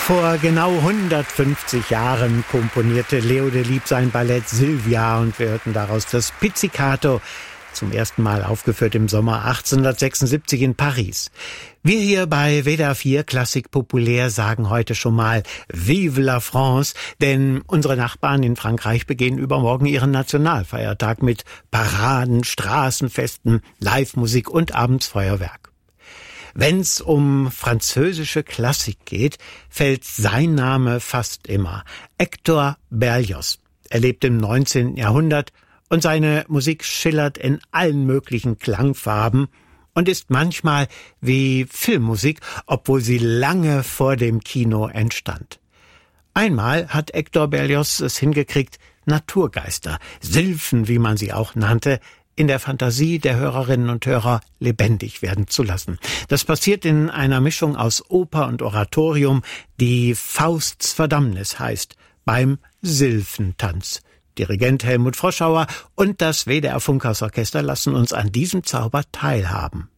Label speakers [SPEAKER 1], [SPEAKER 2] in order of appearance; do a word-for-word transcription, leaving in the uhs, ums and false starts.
[SPEAKER 1] Vor genau hundertfünfzig Jahren komponierte Leo Delibes sein Ballett Sylvia und wir hörten daraus das Pizzicato, zum ersten Mal aufgeführt im Sommer achtzehnhundertsechsundsiebzig in Paris. Wir hier bei W D R vier Klassik Populär sagen heute schon mal Vive la France, denn unsere Nachbarn in Frankreich begehen übermorgen ihren Nationalfeiertag mit Paraden, Straßenfesten, Live-Musik und abends Feuerwerk. Wenn's um französische Klassik geht, fällt sein Name fast immer. Hector Berlioz. Er lebt im neunzehnten Jahrhundert und seine Musik schillert in allen möglichen Klangfarben und ist manchmal wie Filmmusik, obwohl sie lange vor dem Kino entstand. Einmal hat Hector Berlioz es hingekriegt, Naturgeister, Sylphen, wie man sie auch nannte, in der Fantasie der Hörerinnen und Hörer lebendig werden zu lassen. Das passiert in einer Mischung aus Oper und Oratorium, die Fausts Verdammnis heißt, beim Sylphentanz. Dirigent Helmut Froschauer und das W D R Funkhausorchester lassen uns an diesem Zauber teilhaben.